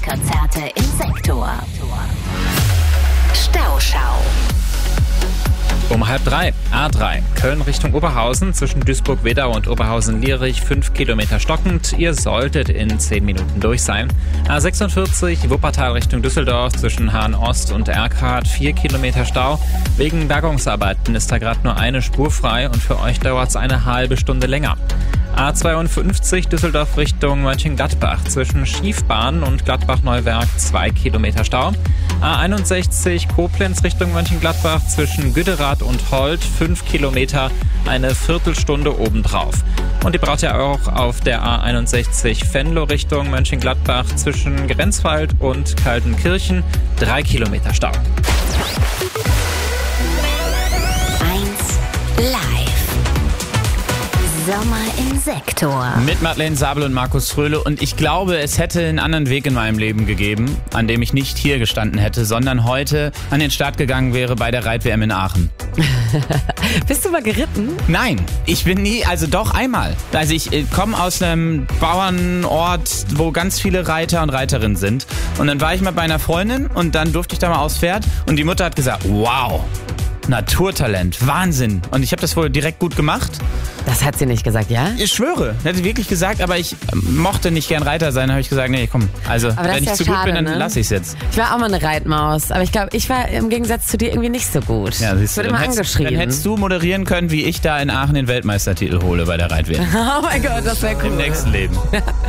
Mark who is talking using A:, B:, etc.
A: Konzerte im Sektor. Stauschau.
B: Um 2:30, A3, Köln Richtung Oberhausen, zwischen Duisburg-Wedau und Oberhausen-Lierich 5 Kilometer stockend. Ihr solltet in 10 Minuten durch sein. A46, Wuppertal Richtung Düsseldorf, zwischen Hahn-Ost und Erkrath 4 Kilometer Stau. Wegen Bergungsarbeiten ist da gerade nur eine Spur frei und für euch dauert es eine halbe Stunde länger. A52 Düsseldorf Richtung Mönchengladbach, zwischen Schiefbahn und Gladbach-Neuwerk 2 Kilometer Stau. A61 Koblenz Richtung Mönchengladbach, zwischen Güderath und Holt 5 Kilometer, eine Viertelstunde obendrauf. Und ihr braucht ja auch auf der A61 Venlo Richtung Mönchengladbach, zwischen Grenzwald und Kaltenkirchen 3 Kilometer Stau.
A: 1 Live. Sommer im Sektor.
C: Mit Madeleine Sabel und Markus Fröhle. Und ich glaube, es hätte einen anderen Weg in meinem Leben gegeben, an dem ich nicht hier gestanden hätte, sondern heute an den Start gegangen wäre bei der Reit-WM in Aachen.
D: Bist du mal geritten?
C: Nein, ich bin nie, also doch einmal. Also ich komme aus einem Bauernort, wo ganz viele Reiter und Reiterinnen sind. Und dann war ich mal bei einer Freundin und dann durfte ich da mal aufs Pferd. Und die Mutter hat gesagt, wow, Naturtalent, Wahnsinn. Und ich habe das wohl direkt gut gemacht.
D: Das hat sie nicht gesagt, ja?
C: Ich schwöre, das hat sie wirklich gesagt, aber ich mochte nicht gern Reiter sein. Da habe ich gesagt, nee, komm, also wenn ich zu gut bin, dann lasse ich es jetzt.
D: Ich war auch mal eine Reitmaus, aber ich glaube, ich war im Gegensatz zu dir irgendwie nicht so gut.
C: Ja, siehst du,
D: ich wurde immer angeschrien.
C: Dann hättest du moderieren können, wie ich da in Aachen den Weltmeistertitel hole bei der Reit-WM.
D: Oh mein Gott, das wäre cool.
C: Im nächsten Leben.